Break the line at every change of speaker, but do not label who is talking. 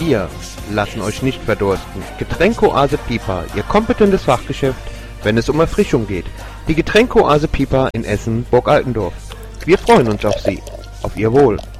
Wir lassen euch nicht verdursten. Getränkoase Pipa, Ihr kompetentes Fachgeschäft, wenn es um Erfrischung geht. Die Getränkoase Pipa in Essen, Burg Altendorf. Wir freuen uns auf Sie. Auf Ihr Wohl.